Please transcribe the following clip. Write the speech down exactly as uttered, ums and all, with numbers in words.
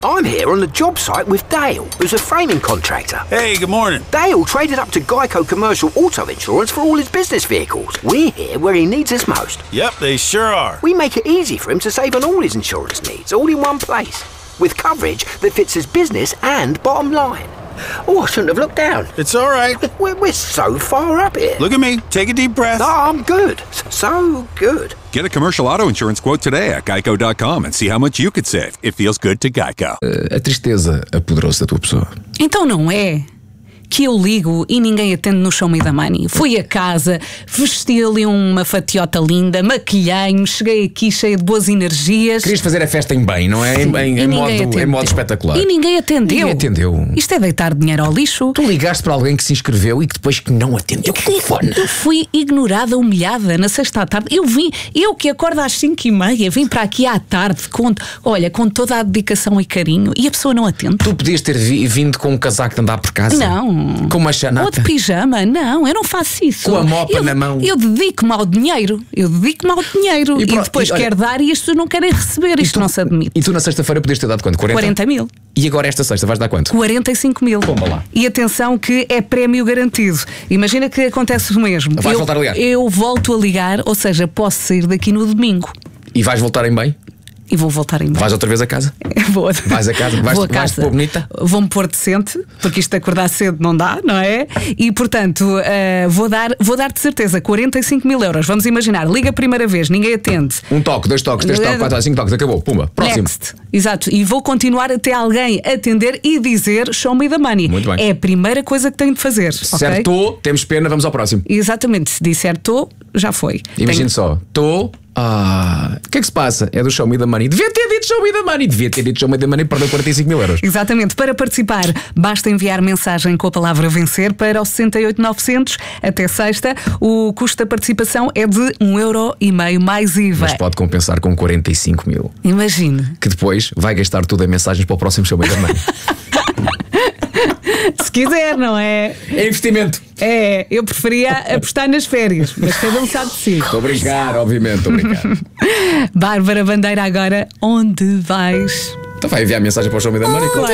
I'm here on the job site with Dale, who's a framing contractor. Hey, good morning. Dale traded up to Geico Commercial Auto Insurance for all his business vehicles. We're here where he needs us most. Yep, they sure are. We make it easy for him to save on all his insurance needs, all in one place, with coverage that fits his business and bottom line. Oh, I shouldn't have looked down. It's all right. We're, we're so far up here. Look at me. Take a deep breath. Oh, I'm good. So good. Get a commercial auto insurance quote today at geico dot com and see how much you could save. It feels good to Geico. Uh, a tristeza apoderou-se da tua pessoa. Então não é que eu ligo e ninguém atende no Show Me the Money. Fui a casa, vesti ali uma fatiota linda, maquilhei-me, cheguei aqui cheia de boas energias. Querias fazer a festa em bem, não é? Sim, em, em, em, modo, em modo espetacular. E ninguém atendeu. Ninguém atendeu. Isto é deitar dinheiro ao lixo. Tu ligaste para alguém que se inscreveu e que depois que não atendeu o telefone. Eu fui ignorada, humilhada na sexta à tarde. Eu vim, eu que acordo às cinco e meia, vim para aqui à tarde, com, olha, com toda a dedicação e carinho, e a pessoa não atende. Tu podias ter vi, vindo com um casaco de andar por casa? Não. Com uma chanata? Ou de pijama? Não, eu não faço isso. Com a mopa eu, na mão? Eu dedico-me ao dinheiro. Eu dedico-me ao dinheiro. E, E e pronto, depois e olha, quero dar e as pessoas não querem receber. Isto tu, não se admite. E tu na sexta-feira podias ter dado quanto? quarenta? quarenta mil. E agora esta sexta vais dar quanto? quarenta e cinco mil. Pomba lá. E atenção que é prémio garantido. Imagina que acontece o mesmo. Vais eu, voltar a ligar? Eu volto a ligar, ou seja, posso sair daqui no domingo. E vais voltar em bem? E vou voltar em Vais outra vez a casa? Vou. Vais a casa? Vais- Vou a vais-te casa. pôr bonita? Vou-me pôr decente, porque isto de acordar cedo não dá, não é? E portanto, uh, vou dar, vou dar de certeza quarenta e cinco mil euros. Vamos imaginar, liga a primeira vez, ninguém atende. Um toque, dois toques, três toques, quatro, cinco toques, acabou, pumba, próximo. Next. Exato. E vou continuar até alguém atender e dizer show me the money. Muito bem. É a primeira coisa que tenho de fazer. Certo, ok? temos pena, vamos ao próximo. Exatamente. Se disser estou, já foi. Imagine Tenho- só, estou. Ah, o que é que se passa? É do Show Me the Money. Devia ter dito Show Me the Money. Devia ter dito Show Me the Money e perdeu quarenta e cinco mil euros. Exatamente. Para participar, basta enviar mensagem com a palavra vencer para o sessenta e oito novecentos até sexta. O custo da participação é de um euro e meio mais I V A. Mas pode compensar com quarenta e cinco mil. Imagine. Que depois vai gastar tudo em mensagens para o próximo Show Me the Money. Se quiser, não é? É investimento. É, eu preferia apostar nas férias, mas cada um sabe de si. Estou a brincar, obviamente, estou a brincar. Bárbara Bandeira, agora onde vais? Então vai enviar mensagem para o Show Me the Money. Claro.